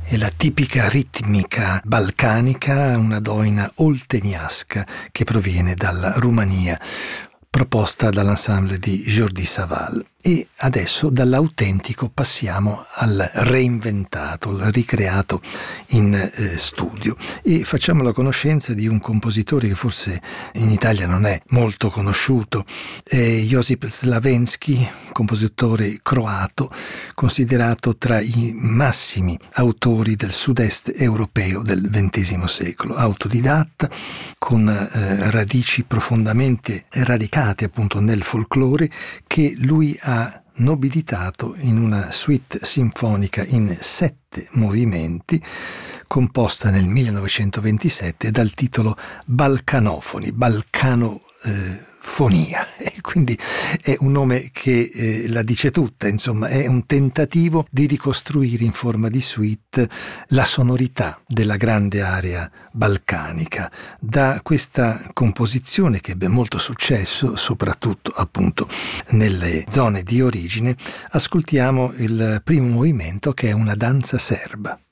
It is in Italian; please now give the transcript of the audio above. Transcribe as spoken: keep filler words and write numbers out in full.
è la tipica ritmica balcanica, una doina olteniasca che proviene dalla Romania, proposta dall'ensemble di Jordi Savall. E adesso dall'autentico passiamo al reinventato, al ricreato in eh, studio, e facciamo la conoscenza di un compositore che forse in Italia non è molto conosciuto, è Josip Slavenský, compositore croato, considerato tra i massimi autori del sud-est europeo del ventesimo secolo, autodidatta, con eh, radici profondamente radicate appunto nel folklore, che lui ha nobilitato in una suite sinfonica in sette movimenti composta nel millenovecentoventisette dal titolo Balcanofoni, Balcano eh, Fonia, e quindi è un nome che eh, la dice tutta, insomma è un tentativo di ricostruire in forma di suite la sonorità della grande area balcanica. Da questa composizione, che ebbe molto successo soprattutto appunto nelle zone di origine, ascoltiamo il primo movimento, che è una danza serba.